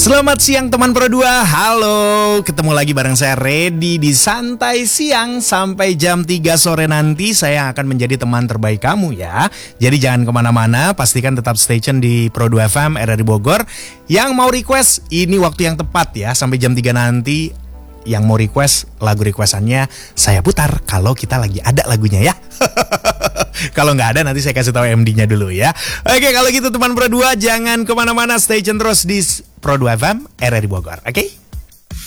Selamat siang teman Pro 2. Halo, ketemu lagi bareng saya Reddy di Santai Siang. Sampai jam 3 sore nanti saya akan menjadi teman terbaik kamu ya. Jadi jangan kemana-mana, pastikan tetap stay tune di Pro 2 FM RRI Bogor. Yang mau request, ini waktu yang tepat ya. Sampai jam 3 nanti, yang mau request, lagu requestannya saya putar kalau kita lagi ada lagunya ya. Kalau nggak ada nanti saya kasih tahu MD-nya dulu ya. Oke, kalau gitu teman Pro 2 jangan kemana-mana, stay tune terus di Pro 2 FM RRI Bogor. Oke?